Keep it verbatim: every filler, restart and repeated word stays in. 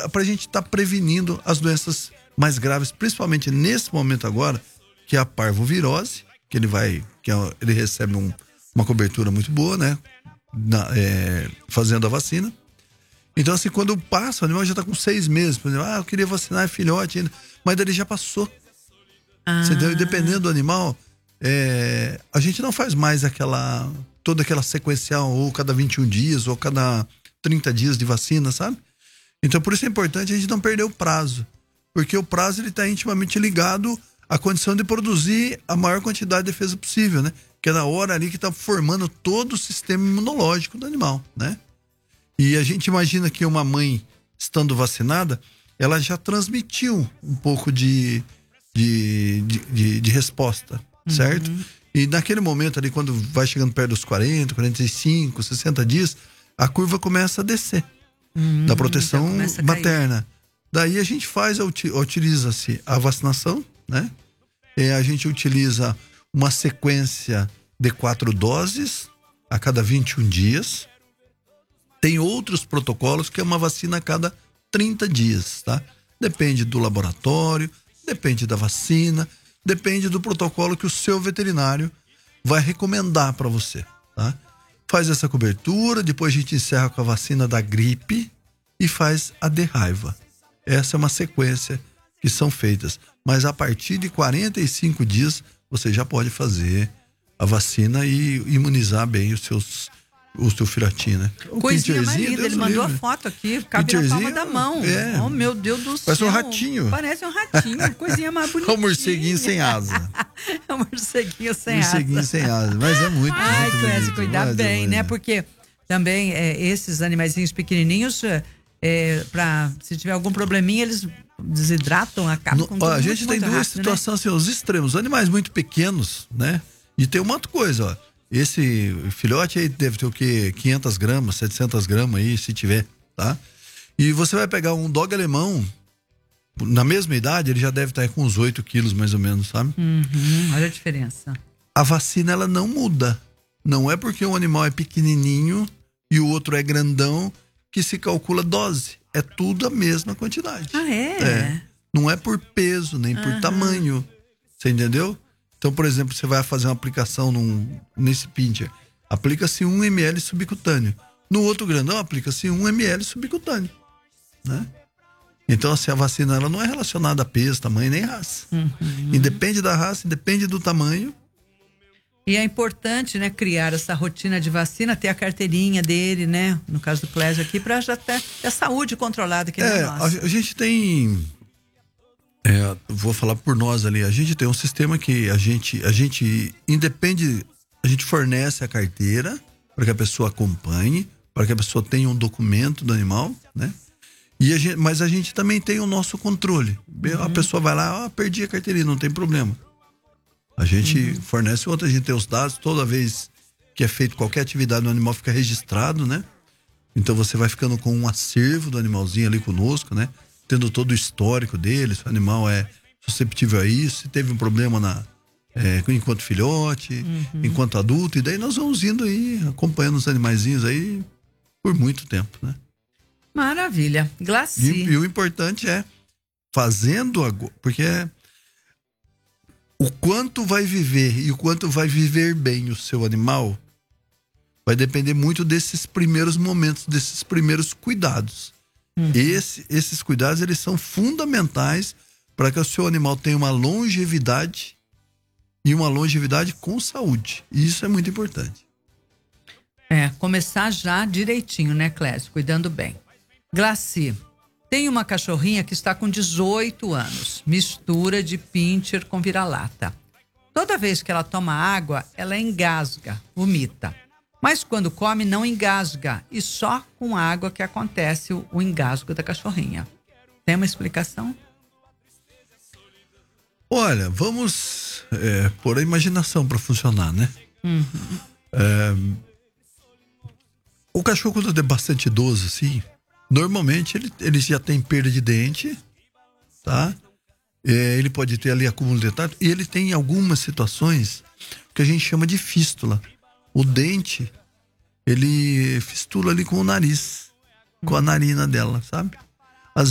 para a gente estar tá prevenindo as doenças mais graves, principalmente nesse momento agora, que é a parvovirose, que ele vai, que é, ele recebe um, uma cobertura muito boa, né? Na, é, fazendo a vacina. Então, assim, quando passa, o animal já está com seis meses, por exemplo, ah, eu queria vacinar filhote ainda, mas daí ele já passou. Ah. Você entendeu? E dependendo do animal, é, a gente não faz mais aquela, toda aquela sequencial, ou cada vinte e um dias, ou cada trinta dias de vacina, sabe? Então, por isso é importante a gente não perder o prazo, porque o prazo ele está intimamente ligado à condição de produzir a maior quantidade de defesa possível, né? Que é na hora ali que está formando todo o sistema imunológico do animal, né? E a gente imagina que uma mãe, estando vacinada, ela já transmitiu um pouco de, de, de, de, de resposta, uhum. certo? E naquele momento ali, quando vai chegando perto dos quarenta, quarenta e cinco, sessenta dias, a curva começa a descer uhum, da proteção então materna. Daí a gente faz, utiliza-se a vacinação, né? E a gente utiliza uma sequência de quatro doses a cada vinte e um dias. Tem outros protocolos que é uma vacina a cada trinta dias, tá? Depende do laboratório, depende da vacina, depende do protocolo que o seu veterinário vai recomendar para você, tá? Faz essa cobertura, depois a gente encerra com a vacina da gripe e faz a de raiva. Essa é uma sequência que são feitas. Mas a partir de quarenta e cinco dias, você já pode fazer a vacina e imunizar bem os seus, o seu filhotinho, né? O Coisinha mais linda, ele mandou livre. A foto aqui, cabe na palma da mão. É. Oh, meu Deus do céu. Parece um ratinho. Parece um ratinho, coisinha mais bonitinha. É um morceguinho sem asa. É um morceguinho sem morceguinho asa. sem asa, mas é muito, Ai, muito Clécio, bonito. cuidar mas bem, é, né? Porque também é, esses animaizinhos pequenininhos, é, pra, se tiver algum probleminha, eles desidratam, acabam no, com ó, tudo. A gente muito, tem muito duas rápido, situações, né? assim, os extremos. Animais muito pequenos, né? E tem uma outra coisa, ó. Esse filhote aí deve ter o quê? quinhentas gramas, setecentas gramas aí, se tiver, tá? E você vai pegar um dog alemão, na mesma idade, ele já deve estar com uns oito quilos, mais ou menos, sabe? Uhum, olha a diferença. A vacina, ela não muda. Não é porque um animal é pequenininho e o outro é grandão que se calcula dose. É tudo a mesma quantidade. Ah, é? É. Não é por peso, nem por Aham. tamanho. Você entendeu? Então, por exemplo, você vai fazer uma aplicação num, nesse pincher. Aplica-se um mililitro subcutâneo. No outro grandão, aplica-se um mililitro subcutâneo. Né? Então, assim, a vacina ela não é relacionada a peso, tamanho, nem raça. Uhum. Independe da raça, independe do tamanho. E é importante, né, criar essa rotina de vacina, ter a carteirinha dele, né? No caso do Clésio aqui, para já ter a saúde controlada que é, é nossa. A, a gente tem... É, vou falar por nós ali, a gente tem um sistema que a gente, a gente independe, a gente fornece a carteira para que a pessoa acompanhe, para que a pessoa tenha um documento do animal, né? E a gente, mas a gente também tem o nosso controle. Uhum. A pessoa vai lá, ah, perdi a carteirinha, não tem problema. A gente uhum. fornece outra, a gente tem os dados, toda vez que é feito qualquer atividade no animal fica registrado, né? Então você vai ficando com um acervo do animalzinho ali conosco, né? Tendo todo o histórico dele, se o animal é susceptível a isso, se teve um problema na, é, enquanto filhote, uhum. enquanto adulto, e daí nós vamos indo aí, acompanhando os animaizinhos aí por muito tempo, né? Maravilha. Glaci. E, e o importante é fazendo agora, porque é o quanto vai viver e o quanto vai viver bem o seu animal vai depender muito desses primeiros momentos, desses primeiros cuidados. Uhum. Esse, esses cuidados, eles são fundamentais para que o seu animal tenha uma longevidade e uma longevidade com saúde. E isso é muito importante. É, começar já direitinho, né, Clésio? Cuidando bem. Glaci, tem uma cachorrinha que está com dezoito anos, mistura de pincher com vira-lata. Toda vez que ela toma água, ela engasga, vomita. Mas quando come, não engasga. E só com água que acontece o, o engasgo da cachorrinha. Tem uma explicação? Olha, vamos é, pôr a imaginação para funcionar, né? Uhum. É, o cachorro, quando é bastante idoso, assim, normalmente ele, ele já tem perda de dente, tá? É, ele pode ter ali acúmulo dentário e ele tem algumas situações que a gente chama de fístula. O dente, ele fistula ali com o nariz, com a narina dela, sabe?